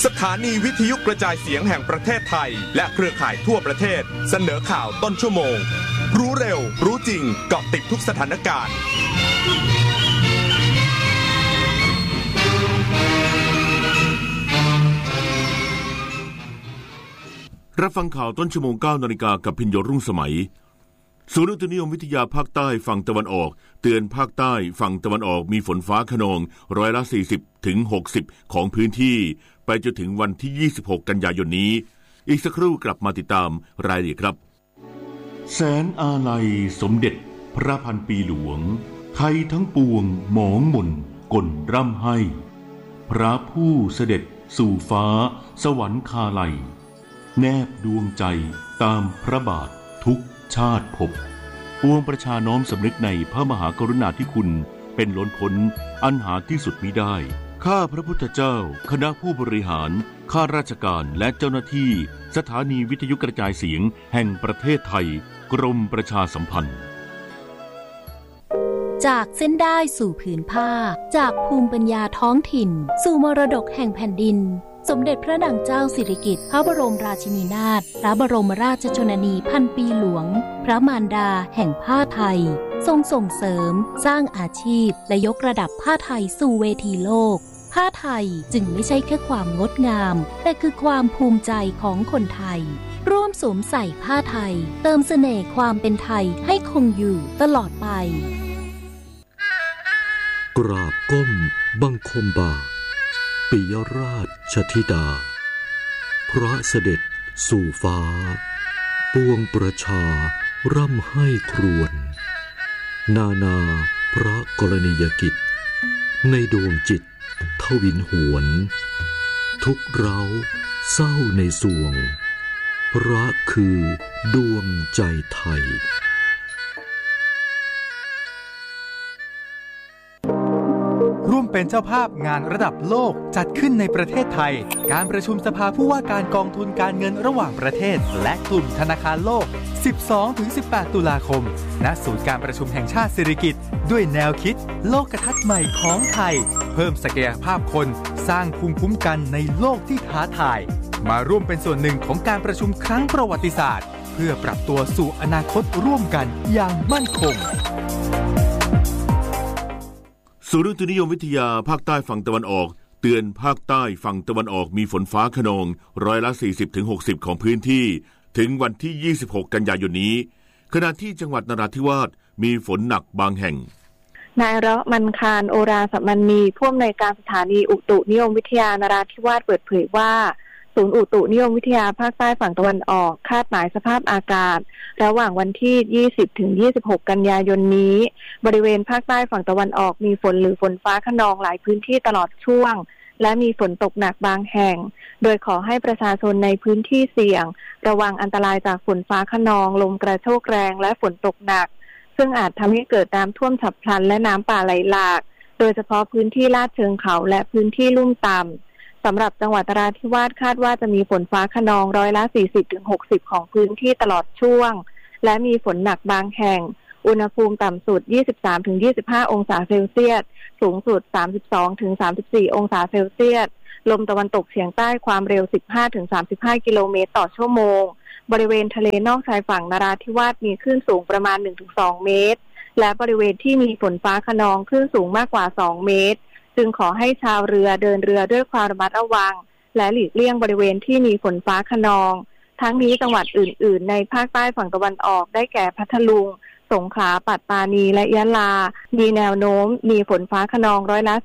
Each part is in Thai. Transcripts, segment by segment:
สถานีวิทยุกระจายเสียงแห่งประเทศไทยและเครือข่ายทั่วประเทศเสนอข่าวต้นชั่วโมงรู้เร็วรู้จริงเกาะติดทุกสถานการณ์รับฟังข่าวต้นชั่วโมง 9 นาฬิกากับพิญโยรุ่งสมัยศูนย์อุตุนิยมวิทยาภาคใต้ฝั่งตะวันออกเตือนภาคใต้ฝั่งตะวันออกมีฝนฟ้าคะนอง40%ถึง 60% ของพื้นที่ไปจนถึงวันที่26กันยายนนี้อีกสักครู่กลับมาติดตามรายละเอียดครับแสนอาลัยสมเด็จพระพันปีหลวงไทยทั้งปวงหมองหม่นก่นร่ำให้พระผู้เสด็จสู่ฟ้าสวรรคาลัยแนบดวงใจตามพระบาททุกชาติภพปวงประชาน้อมสำนึกในพระมหากรุณาธิคุณเป็นล้นพ้นอันหาที่สุดมิได้ข้าพระพุทธเจ้าคณะผู้บริหารข้าราชการและเจ้าหน้าที่สถานีวิทยุกระจายเสียงแห่งประเทศไทยกรมประชาสัมพันธ์จากเส้นได้สู่ผืนผ้าจากภูมิปัญญาท้องถิ่นสู่มรดกแห่งแผ่นดินสมเด็จพระนางเจ้าสิริกิติ์พระบรมราชินีนาถพระบรมราชชนนีพันปีหลวงพระมารดาแห่งผ้าไทยทรงส่งเสริมสร้างอาชีพและยกระดับผ้าไทยสู่เวทีโลกผ้าไทยจึงไม่ใช่แค่ความงดงามแต่คือความภูมิใจของคนไทยร่วมสวมใส่ผ้าไทยเติมเสน่ห์ความเป็นไทยให้คงอยู่ตลอดไปกราบก้มบังคมบาทปิยราชธิดาพระเสด็จสู่ฟ้าปวงประชาร่ำให้ครวญนานาพระกรณียกิจในดวงจิตทวินหวนทุกเราเศร้าในสวงพระคือดวงใจไทยร่วมเป็นเจ้าภาพงานระดับโลกจัดขึ้นในประเทศไทยการประชุมสภาผู้ว่าการกองทุนการเงินระหว่างประเทศและกลุ่มธนาคารโลก 12-18 ตุลาคมณศูนย์การประชุมแห่งชาติสิริกิติ์ด้วยแนวคิดโลกทัศน์ใหม่ของไทยเพิ่มศักยภาพคนสร้างภูมิคุ้มกันในโลกที่ท้าทายมาร่วมเป็นส่วนหนึ่งของการประชุมครั้งประวัติศาสตร์เพื่อปรับตัวสู่อนาคตร่วมกันอย่างมั่นคงศูนย์อุตุนิยมวิทยาภาคใต้ฝั่งตะวันออกเตือนภาคใต้ฝั่งตะวันออกมีฝนฟ้าคะนอง40%ถึง 60% ของพื้นที่ถึงวันที่26กันยายนนี้ขณะที่จังหวัดนราธิวาสมีฝนหนักบางแห่งนายเราะห์มันคารโอราสมันนีผู้อำนวยการสถานีอุตุนิยมวิทยานราธิวาสเปิดเผยว่าศูนย์อุตุนิยมวิทยาภาคใต้ฝั่งตะวันออกคาดหมายสภาพอากาศระหว่างวันที่20ถึง26กันยายนนี้บริเวณภาคใต้ฝั่งตะวันออกมีฝนหรือฝนฟ้าคะนองหลายพื้นที่ตลอดช่วงและมีฝนตกหนักบางแห่งโดยขอให้ประชาชนในพื้นที่เสี่ยงระวังอันตรายจากฝนฟ้าคะนองลมกระโชกแรงและฝนตกหนักซึ่งอาจทำให้เกิดน้ำท่วมฉับพลันและน้ำป่าไหลหลากโดยเฉพาะพื้นที่ลาดเชิงเขาและพื้นที่ลุ่มต่ำสำหรับจังหวัดนราธิวาสคาดว่าจะมีฝนฟ้าคะนอง40-60%ของพื้นที่ตลอดช่วงและมีฝนหนักบางแห่งอุณหภูมิต่ำสุด 23-25 องศาเซลเซียสสูงสุด 32-34 องศาเซลเซียสลมตะวันตกเฉียงใต้ความเร็ว 15-35 กิโลเมตรต่อชั่วโมงบริเวณทะเลนอกชายฝั่งนราธิวาสมีคลื่นสูงประมาณ 1-2 เมตรและบริเวณที่มีฝนฟ้าคะนองคลื่นสูงมากกว่า 2 เมตรจึงขอให้ชาวเรือเดินเรือด้วยความระมัดระวังและหลีกเลี่ยงบริเวณที่มีฝนฟ้าคะนองทั้งนี้จังหวัดอื่นๆในภาคใต้ฝั่งตะวันออกได้แก่พัทลุงสงขลาปัตตานีและยะลามีแนวโน้มมีฝนฟ้าคะนอง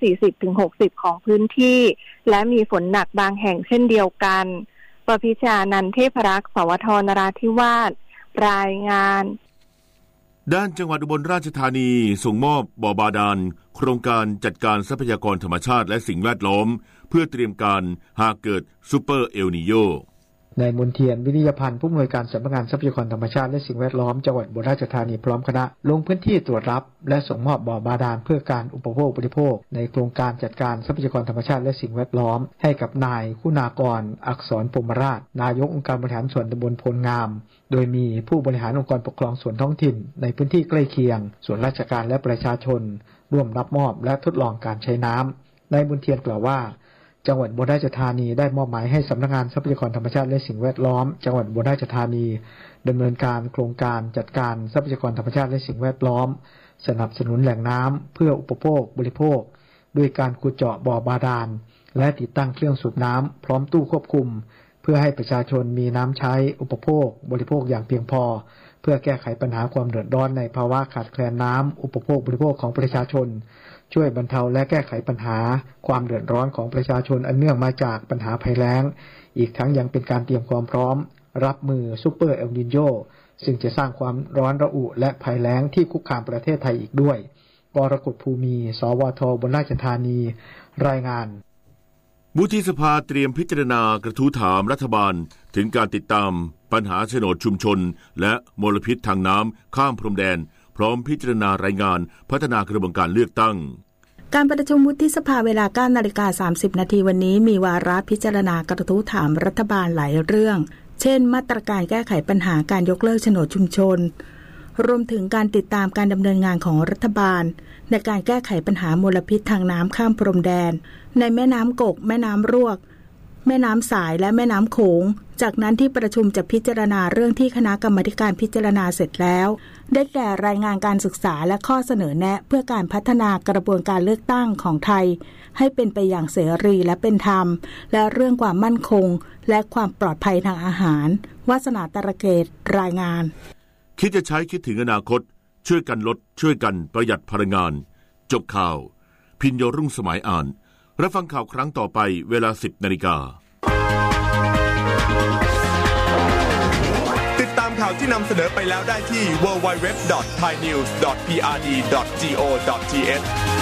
40-60%ของพื้นที่และมีฝนหนักบางแห่งเช่นเดียวกันประพิชานันท์เทพรักษ์สวทนราธิวาสรายงานด้านจังหวัดอุบลราชธานีส่งมอบบ่อบาดาลโครงการจัดการทรัพยากรธรรมชาติและสิ่งแวดล้อมเพื่อเตรียมการหากเกิดซูเปอร์เอลนีโญนายมนเทียนวิริยพันธ์ผู้อำนวยการสำนักงานทรัพยากรธรรมชาติและสิ่งแวดล้อมจังหวัดอุบลราชธานีพร้อมคณะลงพื้นที่ตรวจรับและส่งมอบบ่อบาดาลเพื่อการอุปโภคบริโภคในโครงการจัดการทรัพยากรธรรมชาติและสิ่งแวดล้อมให้กับนายคุณากรอักษรพรหมราชนายกองค์การบริหารส่วนตำบลโพลงามโดยมีผู้บริหารองค์กรปกครองส่วนท้องถิ่นในพื้นที่ใกล้เคียงส่วนราชการและประชาชนร่วมรับมอบและทดลองการใช้น้ำนายมนเทียนกล่าวว่าจังหวัดอุบลราชธานีได้มอบหมายให้สำนักงานทรัพยากรธรรมชาติและสิ่งแวดล้อมจังหวัดอุบลราชธานีดำเนินการโครงการจัดการทรัพยากรธรรมชาติและสิ่งแวดล้อมสนับสนุนแหล่งน้ำเพื่ออุปโภคบริโภคด้วยการขุดเจาะบ่อบาดาลและติดตั้งเครื่องสูบน้ำพร้อมตู้ควบคุมเพื่อให้ประชาชนมีน้ำใช้อุปโภคบริโภคอย่างเพียงพอเพื่อแก้ไขปัญหาความเดือดร้อนในภาวะขาดแคลนน้ำอุปโภคบริโภคของประชาชนช่วยบรรเทาและแก้ไขปัญหาความเดือดร้อนของประชาชนอันเนื่องมาจากปัญหาภัยแล้งอีกทั้งยังเป็นการเตรียมความพร้อมรับมือซุปเปอร์เอลนิโญซึ่งจะสร้างความร้อนระอุและภัยแล้งที่คุกคามประเทศไทยอีกด้วยกรกฎภูมิ สวท.อุบลราชธานีรายงานวุฒิสภาเตรียมพิจารณากระทู้ถามรัฐบาลถึงการติดตามปัญหาโฉนดชุมชนและมลพิษทางน้ำข้ามพรมแดนพร้อมพิจารณารายงานพัฒนากระบวนการเลือกตั้งการประชุมวุฒิสภาเวลา 9:30 น.วันนี้มีวาระพิจารณากระทู้ถามรัฐบาลหลายเรื่องเช่นมาตรการแก้ไขปัญหาการยกเลิกโฉนดชุมชนรวมถึงการติดตามการดำเนินงานของรัฐบาลในการแก้ไขปัญหามลพิษทางน้ำข้ามพรมแดนในแม่น้ำกกแม่น้ำรวกแม่น้ำสายและแม่น้ำโขงจากนั้นที่ประชุมจะพิจารณาเรื่องที่คณะกรรมาการพิจารณาเสร็จแล้วได้แก่รายงานการศึกษาและข้อเสนอแนะเพื่อการพัฒนากระบวนการเลือกตั้งของไทยให้เป็นไปอย่างเสรีและเป็นธรรมและเรื่องความมั่นคงและความปลอดภัยทางอาหารวาสนาตระเกตรายงานคิดจะใช้คิดถึงอนาคตช่วยกันลดช่วยกันประหยัดพลังงานจบข่าวพิญโยรุ่งสมัยอ่านรับฟังข่าวครั้งต่อไปเวลา 10:00 น. ติดตามข่าวที่นำเสนอไปแล้วได้ที่ www.thainews.prd.go.th